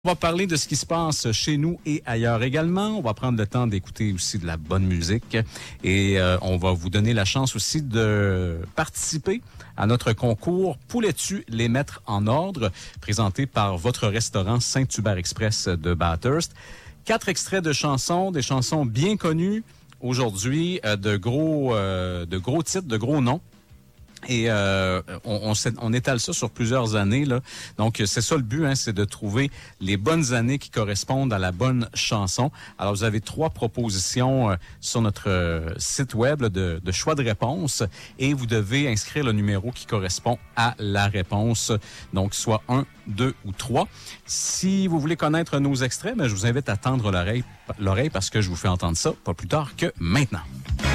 On va parler de ce qui se passe chez nous et ailleurs également. On va prendre le temps d'écouter aussi de la bonne musique et on va vous donner la chance aussi de participer à notre concours Poulais-tu les mettre en ordre, présenté par votre restaurant Saint-Hubert Express de Bathurst. 4 extraits de chansons, des chansons bien connues aujourd'hui, de gros titres, de gros noms. Et on étale ça sur plusieurs années, là. Donc, c'est ça le but, hein, c'est de trouver les bonnes années qui correspondent à la bonne chanson. Alors, vous avez 3 propositions sur notre site web là, de choix de réponse et vous devez inscrire le numéro qui correspond à la réponse. Donc, soit 1, 2 ou 3. Si vous voulez connaître nos extraits, je vous invite à tendre l'oreille parce que je vous fais entendre ça pas plus tard que maintenant.